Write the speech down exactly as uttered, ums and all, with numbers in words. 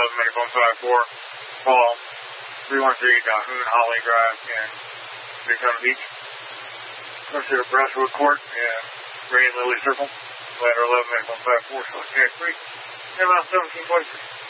eleven minutes on five four. Call three one three Calhoun Holly Drive in Daytona Beach. Consider Brasswood Court and Rain Lily Circle. Ladder eleven minutes on five four, so it's three. Have about seventeen places.